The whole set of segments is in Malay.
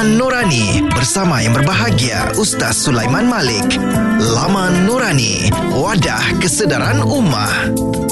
Laman Nurani bersama yang berbahagia Ustaz Sulaiman Malik. Laman Nurani, wadah kesedaran ummah.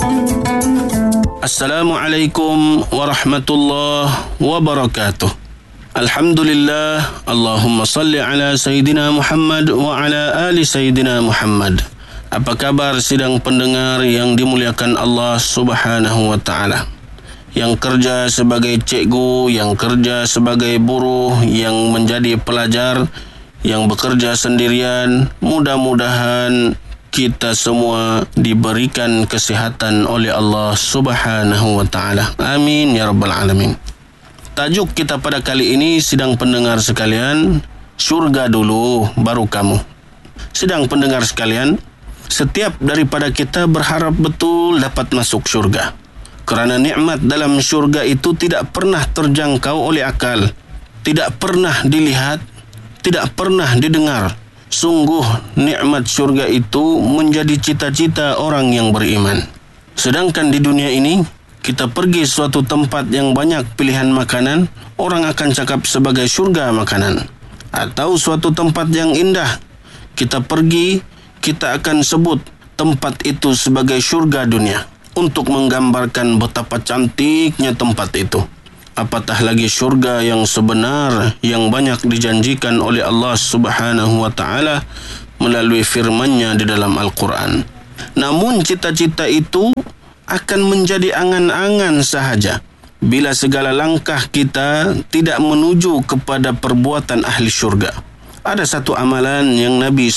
Assalamualaikum warahmatullahi wabarakatuh. Alhamdulillah, Allahumma salli ala Sayyidina Muhammad wa ala ali Sayyidina Muhammad. Apa kabar sidang pendengar yang dimuliakan Allah Subhanahu wa ta'ala? Yang kerja sebagai cikgu, yang kerja sebagai buruh, yang menjadi pelajar, yang bekerja sendirian, mudah-mudahan kita semua diberikan kesihatan oleh Allah Subhanahu wa ta'ala. Amin ya rabbal alamin. Tajuk kita pada kali ini, sidang pendengar sekalian, syurga dulu baru kamu. Sidang pendengar sekalian, setiap daripada kita berharap betul dapat masuk syurga. Kerana nikmat dalam syurga itu tidak pernah terjangkau oleh akal, tidak pernah dilihat, tidak pernah didengar. Sungguh nikmat syurga itu menjadi cita-cita orang yang beriman. Sedangkan di dunia ini, kita pergi suatu tempat yang banyak pilihan makanan, orang akan cakap sebagai syurga makanan. Atau suatu tempat yang indah, kita pergi, kita akan sebut tempat itu sebagai syurga dunia, untuk menggambarkan betapa cantiknya tempat itu. Apatah lagi syurga yang sebenar yang banyak dijanjikan oleh Allah Subhanahu wa ta'ala melalui firman-Nya di dalam Al-Quran. Namun cita-cita itu akan menjadi angan-angan sahaja bila segala langkah kita tidak menuju kepada perbuatan ahli syurga. Ada satu amalan yang Nabi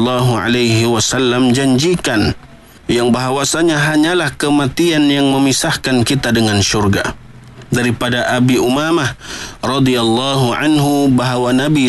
SAW janjikan, yang bahawasanya hanyalah kematian yang memisahkan kita dengan syurga. Daripada Abi Umamah radhiyallahu anhu bahawa Nabi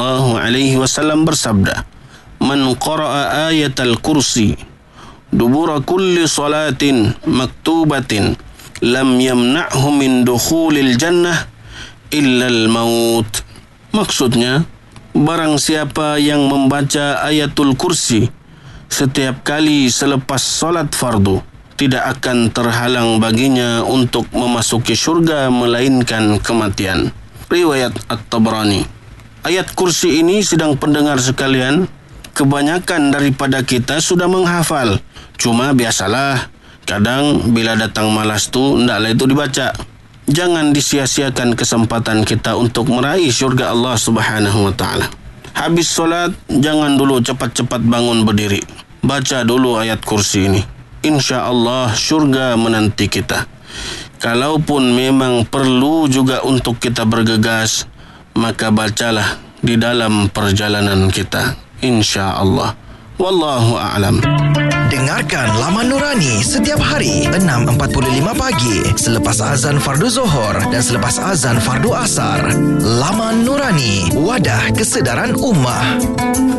SAW bersabda, "Man qara'a ayatal kursi dubura kulli salatin maktubatin lam yamna'hu min dukhulil jannah illa al-maut." Maksudnya, barang siapa yang membaca ayatul kursi setiap kali selepas solat fardu, tidak akan terhalang baginya untuk memasuki syurga melainkan kematian. Riwayat At-Tabrani. Ayat kursi ini, sidang pendengar sekalian, kebanyakan daripada kita sudah menghafal. Cuma biasalah, kadang bila datang malas tu, ndaklah itu dibaca. Jangan disia-siakan kesempatan kita untuk meraih syurga Allah Subhanahu wa ta'ala. Habis solat, jangan dulu cepat-cepat bangun berdiri. Baca dulu ayat kursi ini. InsyaAllah syurga menanti kita. Kalaupun memang perlu juga untuk kita bergegas, maka bacalah di dalam perjalanan kita. InsyaAllah. Wallahu a'lam. Dengarkan Laman Nurani setiap hari 6.45 pagi selepas azan fardu Zuhur dan selepas azan fardu Asar. Laman Nurani, wadah kesedaran ummah.